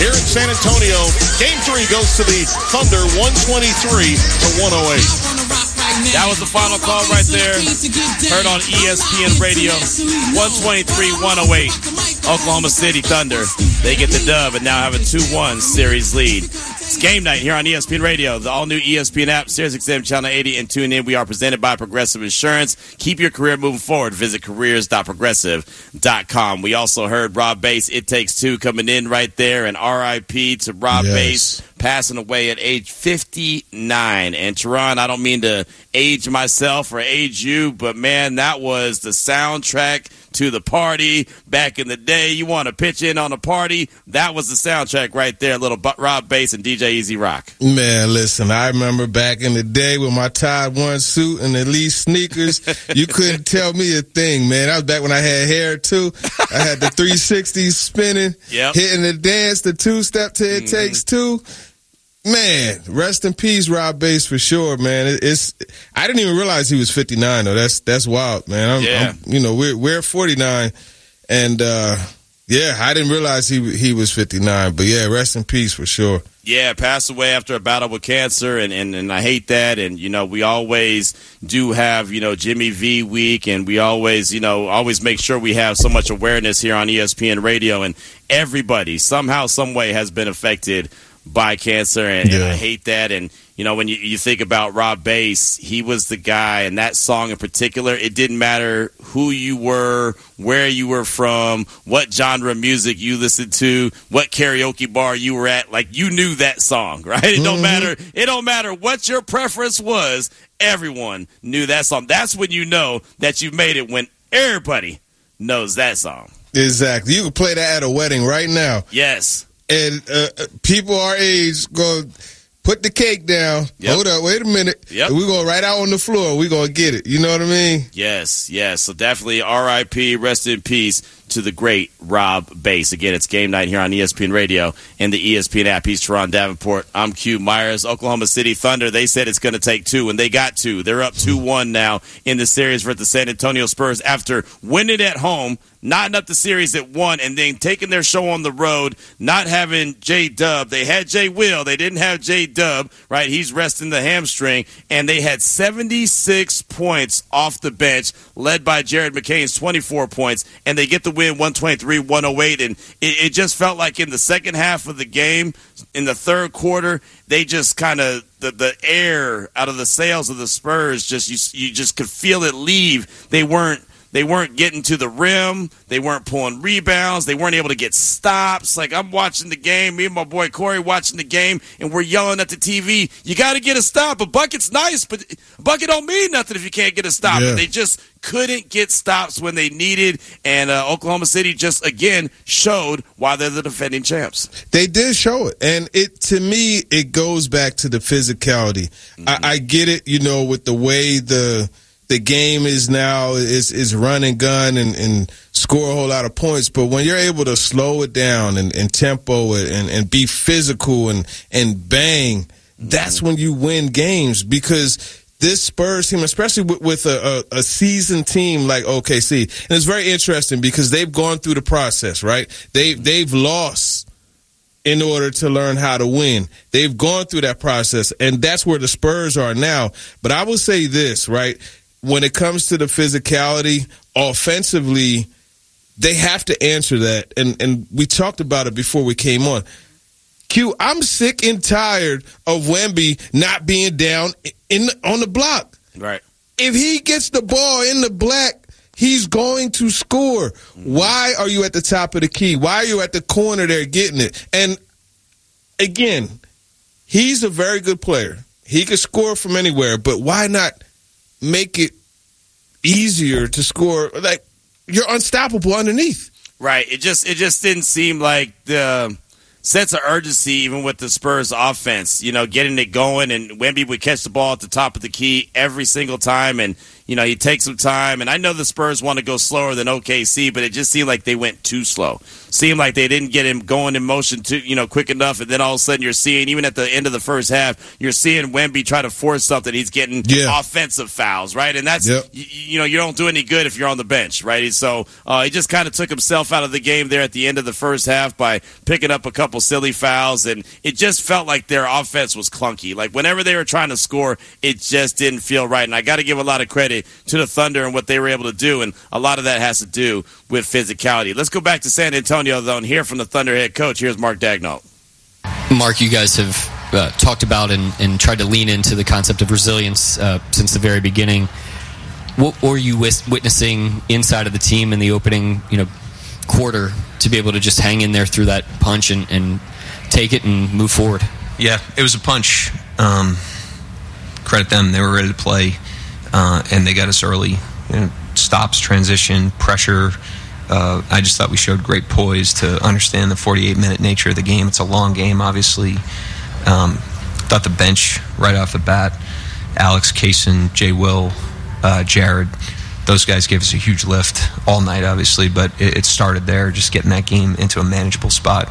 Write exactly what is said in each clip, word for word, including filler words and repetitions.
here in San Antonio. Game three goes to the Thunder, one twenty-three to one oh eight. That was the final call right there. Heard on E S P N Radio. one twenty-three one oh eight. Oklahoma City Thunder. They get the dub and now have a two one series lead. It's game night here on E S P N Radio, the all-new E S P N app, Sirius X M Channel eighty, and tune in. We are presented by Progressive Insurance. Keep your career moving forward. Visit careers dot progressive dot com. We also heard Rob Bass, It Takes Two, coming in right there, and R I P to Rob yes. Bass, passing away at age fifty-nine. And, Teron, I don't mean to age myself or age you, but, man, that was the soundtrack to the party back in the day. You want to pitch in on a party? That was the soundtrack right there, little Rob Bass and D J Easy Rock. Man, listen, I remember back in the day with my Tide One suit and at least sneakers, you couldn't tell me a thing, man. That was back when I had hair, too. I had the three sixty spinning, yep. hitting the dance, the two-step to It mm-hmm. Takes Two. Man, rest in peace, Rob Bass, for sure, man. It, it's I didn't even realize he was fifty-nine, though. That's that's wild, man. I'm, yeah. I'm, you know, we're we're forty-nine, and uh, yeah, I didn't realize he he was fifty-nine. But yeah, rest in peace for sure. Yeah, passed away after a battle with cancer, and, and, and I hate that. And, you know, we always do have, you know, Jimmy V week, and we always, you know, always make sure we have so much awareness here on E S P N Radio. And everybody, somehow, some way, has been affected by cancer, and, yeah. and I hate that. And, you know, when you, you think about Rob Bass, he was the guy, and that song in particular, it didn't matter who you were, where you were from, what genre of music you listened to, what karaoke bar you were at. Like, you knew that song, right? It mm-hmm. don't matter. It don't matter what your preference was. Everyone knew that song. That's when you know that you made it, when everybody knows that song. Exactly. You can play that at a wedding right now. Yes. And uh, people our age go put the cake down. Yep. Hold up, wait a minute. Yep. We're going right out on the floor. We're going to get it. You know what I mean? Yes, yes. So definitely R I P, rest in peace to the great Rob Bass. Again, it's game night here on E S P N Radio and the E S P N app. He's Teron Davenport. I'm Q Myers. Oklahoma City Thunder, they said it's going to take two, and they got two. They're up two one now in the series for the San Antonio Spurs after winning at home, knotting up the series at one, and then taking their show on the road, not having J-Dub. They had J-Will. They didn't have J-Dub, right? He's resting the hamstring, and they had seventy-six points off the bench, led by Jared McCain's twenty-four points, and they get the win one twenty-three one oh eight. And it, it just felt like in the second half of the game, in the third quarter, they just kind of, the, the air out of the sails of the Spurs, just you, you just could feel it leave. They weren't They weren't getting to the rim. They weren't pulling rebounds. They weren't able to get stops. Like, I'm watching the game, me and my boy Corey watching the game, and we're yelling at the T V, you got to get a stop. A bucket's nice, but a bucket don't mean nothing if you can't get a stop. Yeah. And they just couldn't get stops when they needed, and uh, Oklahoma City just, again, showed why they're the defending champs. They did show it, and it to me, it goes back to the physicality. Mm-hmm. I, I get it, you know, with the way the – the game is now is is run and gun and, and score a whole lot of points. But when you're able to slow it down and, and tempo it and, and be physical and, and bang, mm-hmm. that's when you win games. Because this Spurs team, especially with, with a, a, a seasoned team like O K C, and it's very interesting because they've gone through the process, right? They, they've lost in order to learn how to win. They've gone through that process, and that's where the Spurs are now. But I will say this, right? When it comes to the physicality, offensively, they have to answer that. And and we talked about it before we came on. Q, I'm sick and tired of Wemby not being down in on the block. Right. If he gets the ball in the black, he's going to score. Mm-hmm. Why are you at the top of the key? Why are you at the corner there getting it? And, again, he's a very good player. He can score from anywhere, but why not make it easier to score? Like, you're unstoppable underneath. Right. It just it just didn't seem like the sense of urgency, even with the Spurs offense, you know, getting it going, and Wemby would catch the ball at the top of the key every single time. And, you know, you take some time. And I know the Spurs want to go slower than O K C, but it just seemed like they went too slow. Seemed like they didn't get him going in motion too, you know, quick enough. And then all of a sudden you're seeing, even at the end of the first half, you're seeing Wemby try to force something. He's getting yeah. offensive fouls, right? And that's, yep. you, you know, you don't do any good if you're on the bench, right? So uh, he just kind of took himself out of the game there at the end of the first half by picking up a couple silly fouls. And it just felt like their offense was clunky. Like whenever they were trying to score, it just didn't feel right. And I got to give a lot of credit to the Thunder and what they were able to do. And a lot of that has to do with physicality. Let's go back to San Antonio, though, and hear from the Thunder head coach. Here's Mark Daigneault. Mark, you guys have uh, talked about and, and tried to lean into the concept of resilience uh, since the very beginning. What were you witnessing inside of the team in the opening, you know, quarter to be able to just hang in there through that punch and, and take it and move forward? Yeah, it was a punch. Um, credit them; they were ready to play, uh, and they got us early. You know, stops, transition, pressure. Uh, I just thought we showed great poise to understand the forty-eight minute nature of the game. It's a long game, obviously. Um, thought the bench right off the bat, Alex, Kaysen, Jay Will, uh, Jared, those guys gave us a huge lift all night, obviously, but it, it started there, just getting that game into a manageable spot.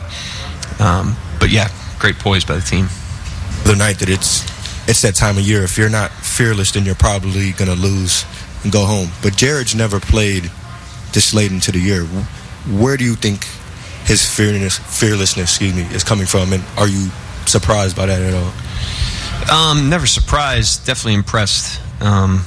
Um, but yeah, great poise by the team. The night that it's it's that time of year, if you're not fearless, then you're probably going to lose and go home. But Jared's never played this late into the year. Where do you think his fearlessness, fearlessness, excuse me, is coming from, and are you surprised by that at all? Um, never surprised. Definitely impressed. Um,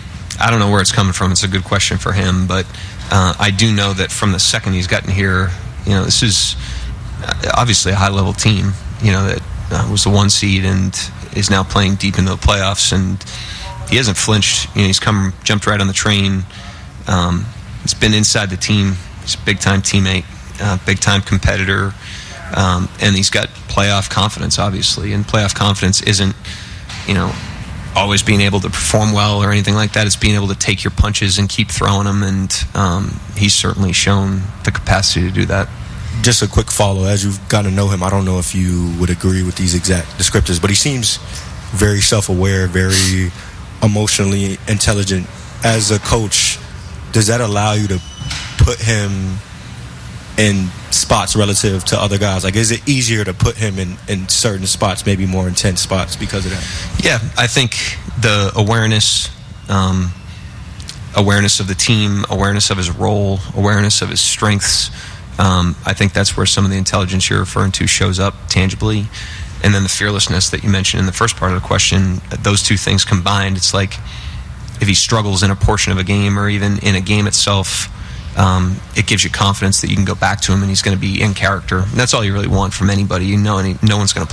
I don't know where it's coming from. It's a good question for him, but uh, I do know that from the second he's gotten here, you know, this is obviously a high-level team. You know that uh, was the one seed and is now playing deep into the playoffs, and he hasn't flinched. You know, he's come, jumped right on the train. Um, He's been inside the team. He's a big-time teammate, uh, big-time competitor, um, and he's got playoff confidence, obviously. And playoff confidence isn't, you know, always being able to perform well or anything like that. It's being able to take your punches and keep throwing them, and um, he's certainly shown the capacity to do that. Just a quick follow. As you've gotten to know him, I don't know if you would agree with these exact descriptors, but he seems very self-aware, very emotionally intelligent. As a coach, does that allow you to put him in spots relative to other guys? Like, is it easier to put him in, in certain spots, maybe more intense spots because of that? Yeah, I think the awareness, um, awareness of the team, awareness of his role, awareness of his strengths, um, I think that's where some of the intelligence you're referring to shows up tangibly. And then the fearlessness that you mentioned in the first part of the question, those two things combined, it's like, if he struggles in a portion of a game or even in a game itself, um, it gives you confidence that you can go back to him and he's going to be in character. And that's all you really want from anybody. You know, any, no one's going to